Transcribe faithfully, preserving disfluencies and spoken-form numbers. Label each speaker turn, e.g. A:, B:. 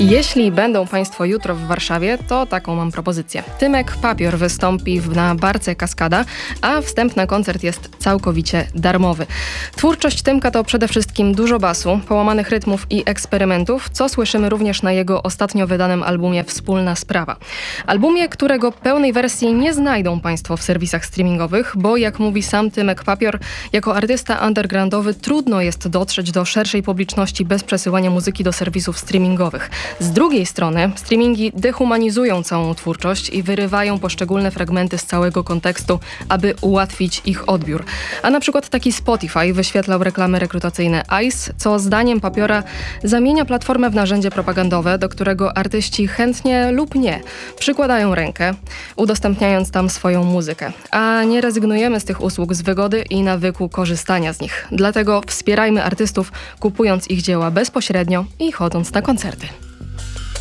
A: Jeśli będą Państwo jutro w Warszawie, to taką mam propozycję. Tymek Papior wystąpi w, na barce Kaskada, a wstęp na koncert jest całkowicie darmowy. Twórczość Tymka to przede wszystkim dużo basu, połamanych rytmów i eksperymentów, co słyszymy również na jego ostatnio wydanym albumie Wspólna Sprawa. Albumie, którego pełnej wersji nie znajdą Państwo w serwisach streamingowych, bo jak mówi sam Tymek Papior, jako artysta undergroundowy trudno jest dotrzeć do szerszej publiczności bez przesyłania muzyki do serwisów streamingowych. Z drugiej strony streamingi dehumanizują całą twórczość i wyrywają poszczególne fragmenty z całego kontekstu, aby ułatwić ich odbiór. A na przykład taki Spotify wyświetlał reklamy rekrutacyjne Ice, co zdaniem Papiora zamienia platformę w narzędzie propagandowe, do którego artyści chętnie lub nie przykładają rękę, udostępniając tam swoją muzykę. A nie rezygnujemy z tych usług z wygody i nawyku korzystania z nich. Dlatego wspierajmy artystów, kupując ich dzieła bezpośrednio i chodząc na koncerty.